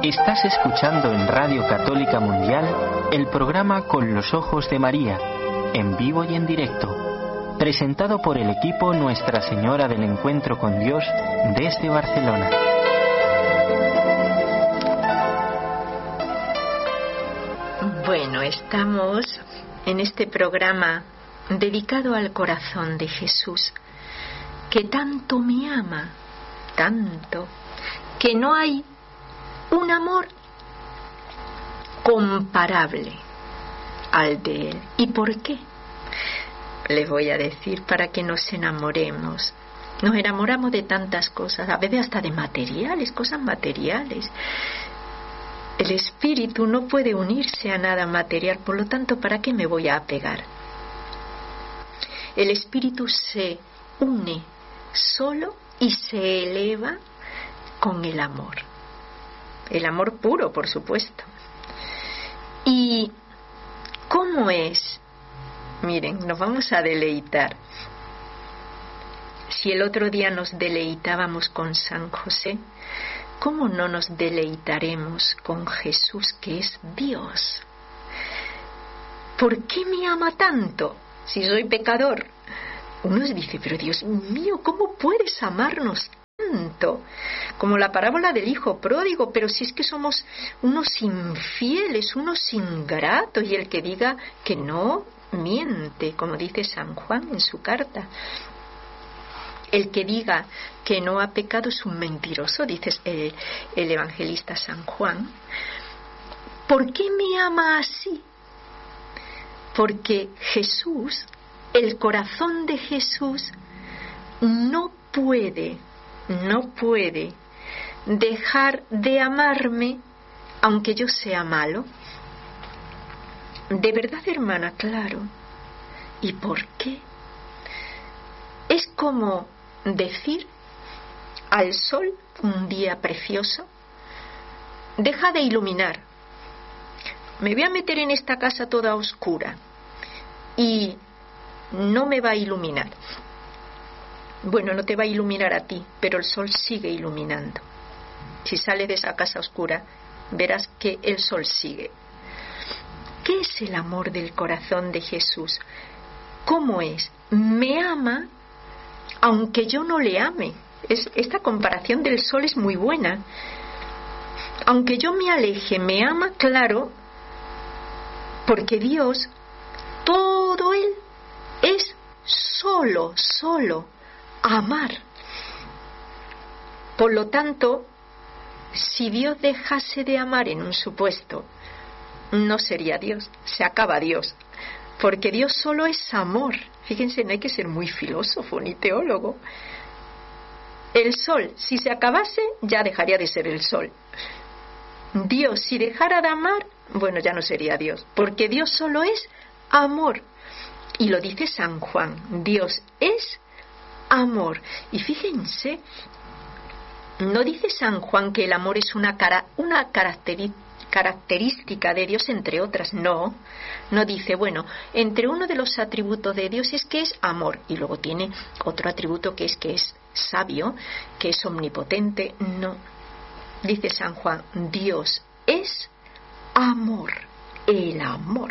Estás escuchando en Radio Católica Mundial el programa Con los Ojos de María, en vivo y en directo, presentado por el equipo Nuestra Señora del Encuentro con Dios desde Barcelona. Bueno, estamos en este programa dedicado al corazón de Jesús, que tanto me ama, tanto, que no hay un amor comparable al de Él. ¿Y por qué? Les voy a decir, para que nos enamoremos. Nos enamoramos de tantas cosas, a veces hasta de materiales, cosas materiales. El espíritu no puede unirse a nada material, por lo tanto, ¿para qué me voy a apegar? El espíritu se une solo y se eleva con el amor. El amor puro, por supuesto. ¿Y cómo es? Miren, nos vamos a deleitar. Si el otro día nos deleitábamos con San José, ¿cómo no nos deleitaremos con Jesús, que es Dios? ¿Por qué me ama tanto si soy pecador? Uno dice, pero Dios mío, ¿cómo puedes amarnos tanto? Como la parábola del hijo pródigo, pero si es que somos unos infieles, unos ingratos, y el que diga que no, miente, como dice San Juan en su carta. El que diga que no ha pecado es un mentiroso, dice el evangelista San Juan. ¿Por qué me ama así? Porque Jesús, el corazón de Jesús, no puede dejar de amarme aunque yo sea malo. De verdad, hermana, claro. ¿Y por qué? Es como decir al sol un día precioso, deja de iluminar, me voy a meter en esta casa toda oscura y no me va a iluminar. Bueno, no te va a iluminar a ti, pero el sol sigue iluminando. Si sales de esa casa oscura, verás que el sol sigue. ¿Qué es el amor del corazón de Jesús? ¿Cómo es? Me ama aunque yo no le ame. Esta comparación del sol es muy buena. Aunque yo me aleje, me ama, claro, porque Dios, todo Él es solo amar. Por lo tanto, si Dios dejase de amar en un supuesto, no sería Dios, se acaba Dios, porque Dios solo es amor. Fíjense, no hay que ser muy filósofo ni teólogo. El sol, si se acabase, ya dejaría de ser el sol. Dios, si dejara de amar, bueno, ya no sería Dios, porque Dios solo es amor. Y lo dice San Juan, Dios es amor. Y fíjense, no dice San Juan que el amor es una característica de Dios entre otras, no dice, bueno, entre uno de los atributos de Dios es que es amor, y luego tiene otro atributo que es sabio, que es omnipotente. No, dice San Juan, Dios es amor, el amor,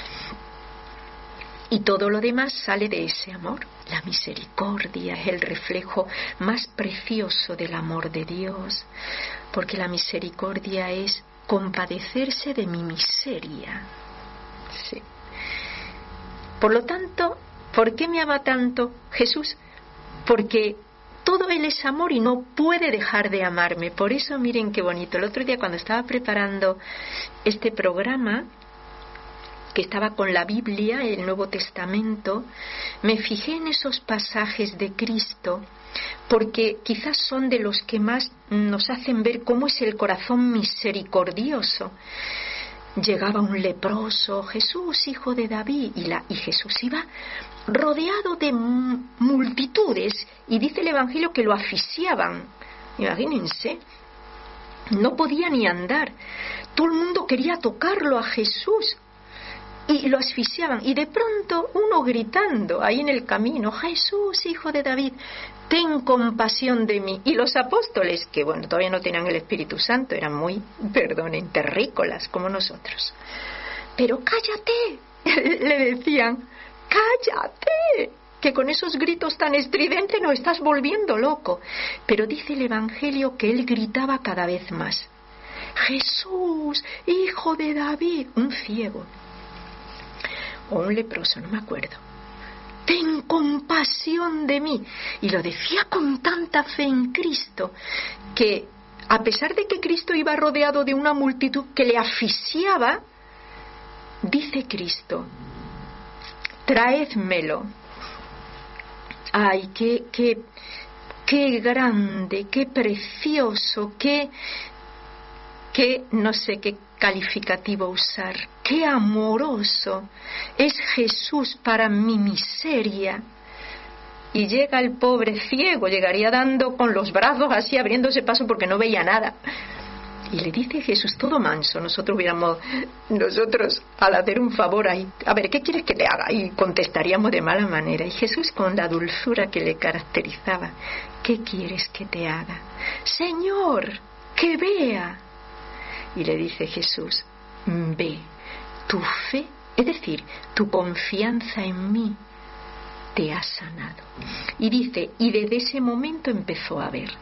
y todo lo demás sale de ese amor. La misericordia es el reflejo más precioso del amor de Dios, porque la misericordia es compadecerse de mi miseria. Sí. Por lo tanto, ¿por qué me ama tanto Jesús? Porque todo Él es amor y no puede dejar de amarme. Por eso, miren qué bonito. El otro día, cuando estaba preparando este programa, que estaba con la Biblia, el Nuevo Testamento, me fijé en esos pasajes de Cristo, porque quizás son de los que más nos hacen ver cómo es el corazón misericordioso. Llegaba un leproso, Jesús, hijo de David, y Jesús iba rodeado de multitudes, y dice el Evangelio que lo asfixiaban. Imagínense, no podía ni andar. Todo el mundo quería tocarlo a Jesús. y lo asfixiaban. Y de pronto uno gritando ahí en el camino: Jesús, hijo de David, ten compasión de mí. Y los apóstoles, que bueno, todavía no tenían el Espíritu Santo, eran muy, perdonen, terrícolas como nosotros. Pero cállate, le decían, cállate, que con esos gritos tan estridentes nos estás volviendo loco. Pero dice el Evangelio que él gritaba cada vez más: Jesús, hijo de David. Un ciego o un leproso, no me acuerdo, ten compasión de mí. Y lo decía con tanta fe en Cristo, que a pesar de que Cristo iba rodeado de una multitud que le asfixiaba, dice Cristo: traédmelo. Ay, qué grande, qué precioso, qué no sé qué calificativo usar, qué amoroso es Jesús para mi miseria. Y llega el pobre ciego, llegaría dando con los brazos así, abriéndose paso porque no veía nada. Y le dice Jesús, todo manso, nosotros al hacer un favor ahí, a ver, ¿qué quieres que te haga? Y contestaríamos de mala manera. Y Jesús, con la dulzura que le caracterizaba: ¿qué quieres que te haga? Señor, que vea. Y le dice Jesús: ve, tu fe, es decir, tu confianza en mí te ha sanado. Y dice, y desde ese momento empezó a ver.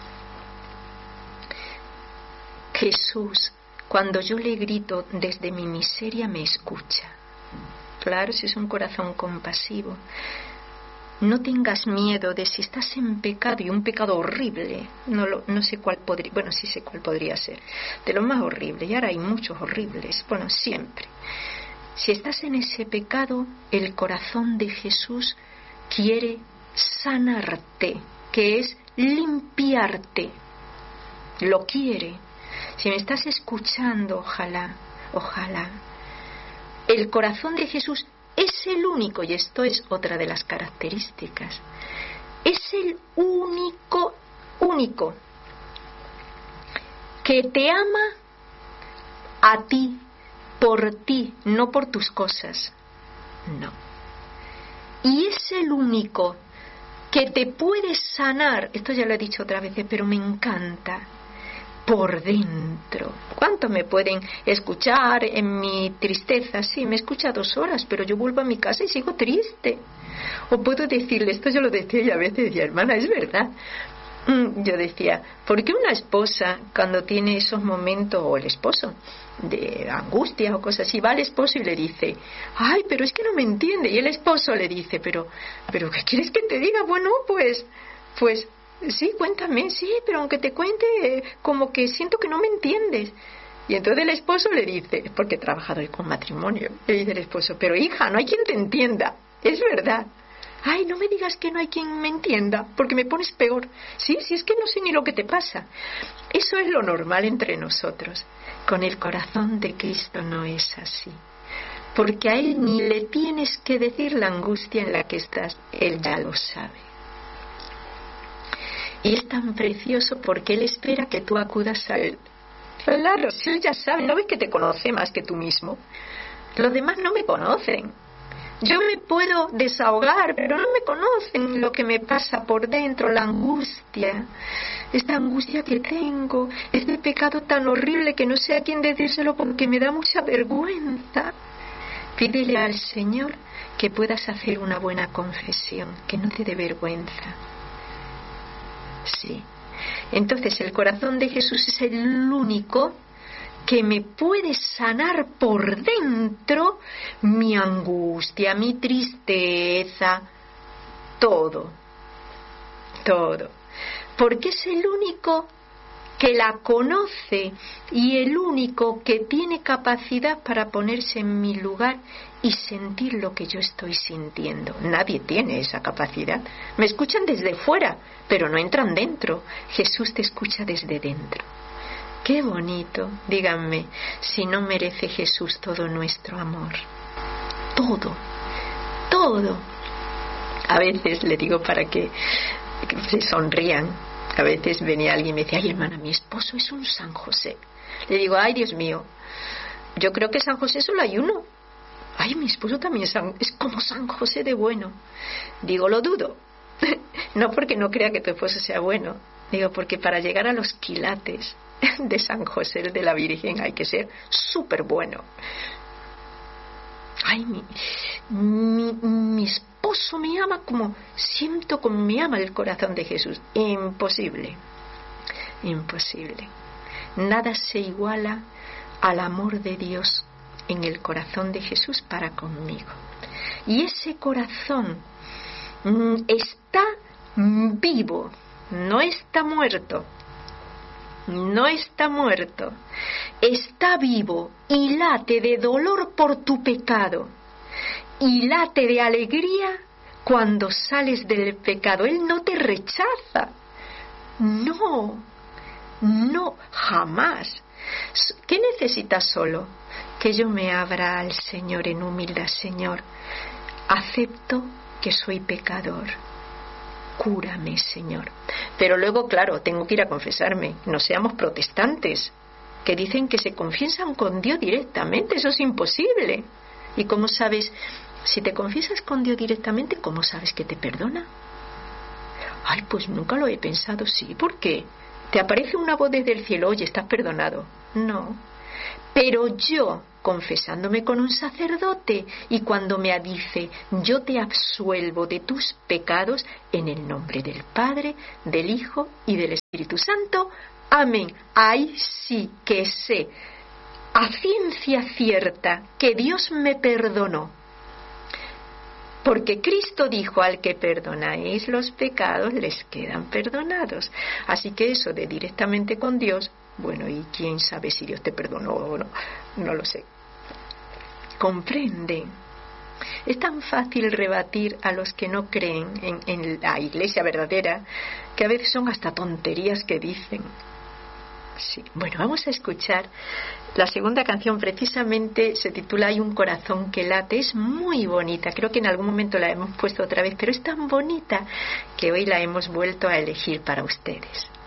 Jesús, cuando yo le grito desde mi miseria, me escucha. Claro, si es un corazón compasivo. No tengas miedo de si estás en pecado, y un pecado horrible, no sé cuál podría, bueno, sí sé cuál podría ser, de lo más horrible, y ahora hay muchos horribles, bueno, siempre. Si estás en ese pecado, el corazón de Jesús quiere sanarte, que es limpiarte, lo quiere. Si me estás escuchando, ojalá, el corazón de Jesús es el único, y esto es otra de las características, es el único que te ama a ti, por ti, no por tus cosas, no. Y es el único que te puede sanar, esto ya lo he dicho otras veces, pero me encanta, por dentro. ¿Cuánto me pueden escuchar en mi tristeza? Sí, me escucha 2 horas, pero yo vuelvo a mi casa y sigo triste. O puedo decirle, esto yo lo decía y a veces decía, hermana, es verdad. Yo decía, ¿por qué una esposa cuando tiene esos momentos, o el esposo, de angustia o cosas así, va al esposo y le dice, ay, pero es que no me entiende? Y el esposo le dice, pero ¿qué quieres que te diga? Bueno, pues sí, cuéntame, sí, pero aunque te cuente, como que siento que no me entiendes. Y entonces el esposo le dice, porque he trabajado con matrimonio, le dice el esposo, pero hija, no hay quien te entienda, es verdad. Ay, no me digas que no hay quien me entienda, porque me pones peor. Sí, es que no sé ni lo que te pasa. Eso es lo normal entre nosotros. Con el corazón de Cristo no es así. Porque a Él ni le tienes que decir la angustia en la que estás, Él ya lo sabe. Y es tan precioso porque Él espera que tú acudas a Él. Claro, si Él ya sabe, ¿no ves que te conoce más que tú mismo? Los demás no me conocen. Yo me puedo desahogar, pero no me conocen lo que me pasa por dentro, la angustia, esta angustia que tengo, este pecado tan horrible que no sé a quién decírselo porque me da mucha vergüenza. Pídele al Señor que puedas hacer una buena confesión, que no te dé vergüenza. Sí. Entonces el corazón de Jesús es el único que me puede sanar por dentro mi angustia, mi tristeza, todo, porque es el único que la conoce y el único que tiene capacidad para ponerse en mi lugar y sentir lo que yo estoy sintiendo. Nadie tiene esa capacidad. Me escuchan desde fuera, pero no entran dentro. Jesús te escucha desde dentro. Qué bonito, díganme, si no merece Jesús todo nuestro amor. Todo. A veces le digo para que se sonrían. A veces venía alguien y me decía, ay hermana, mi esposo es un San José. Le digo, ay Dios mío, yo creo que San José solo hay uno. Ay, mi esposo también es como San José de bueno. Digo, lo dudo. No porque no crea que tu esposo sea bueno. Digo, porque para llegar a los quilates de San José de la Virgen hay que ser súper bueno. Ay, mi esposo me ama como siento como me ama el corazón de Jesús. Imposible. Imposible. Nada se iguala al amor de Dios en el corazón de Jesús para conmigo. Y ese corazón está vivo, no está muerto. No está muerto, está vivo y late de dolor por tu pecado y late de alegría cuando sales del pecado. Él no te rechaza, no, jamás. ¿Qué necesitas solo? Que yo me abra al Señor en humildad. Señor, acepto que soy pecador. Cúrame, Señor. Pero luego, claro, tengo que ir a confesarme. No seamos protestantes, que dicen que se confiesan con Dios directamente. Eso es imposible. ¿Y cómo sabes? Si te confiesas con Dios directamente, ¿cómo sabes que te perdona? Ay, pues nunca lo he pensado. Sí, ¿por qué? ¿Te aparece una voz desde el cielo? Oye, estás perdonado. No. Pero yo, confesándome con un sacerdote, y cuando me dice, yo te absuelvo de tus pecados en el nombre del Padre, del Hijo y del Espíritu Santo, amén. Ahí sí que sé a ciencia cierta que Dios me perdonó. Porque Cristo dijo, al que perdonáis los pecados, les quedan perdonados. Así que eso de directamente con Dios, bueno, ¿y quién sabe si Dios te perdonó o no? No lo sé. Comprende. Es tan fácil rebatir a los que no creen en la iglesia verdadera, que a veces son hasta tonterías que dicen. Sí. Bueno, vamos a escuchar la segunda canción. Precisamente se titula Hay un corazón que late. Es muy bonita, creo que en algún momento la hemos puesto otra vez, pero es tan bonita que hoy la hemos vuelto a elegir para ustedes.